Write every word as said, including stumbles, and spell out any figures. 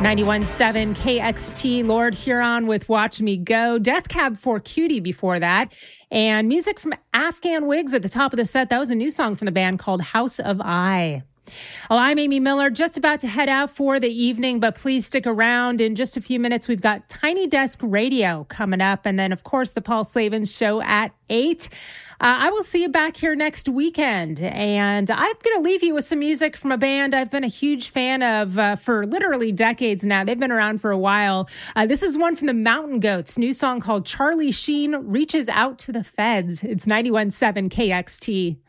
ninety-one point seven K X T, Lord Huron with Watch Me Go. Death Cab for Cutie before that. And music from Afghan Wigs at the top of the set. That was a new song from the band called House of I. Well, I'm Amy Miller, just about to head out for the evening, but please stick around. In just a few minutes, we've got Tiny Desk Radio coming up. And then, of course, the Paul Slavin Show at eight. Uh, I will see you back here next weekend, and I'm going to leave you with some music from a band I've been a huge fan of uh, for literally decades now. They've been around for a while. Uh, this is one from the Mountain Goats, new song called Charlie Sheen Reaches Out to the Feds. It's ninety-one point seven K X T.